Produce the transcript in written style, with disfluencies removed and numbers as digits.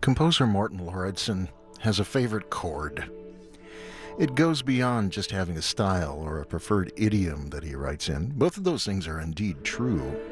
Composer Morten Lauridsen has a favorite chord. It goes beyond just having a style or a preferred idiom that he writes in. Both of those things are indeed true.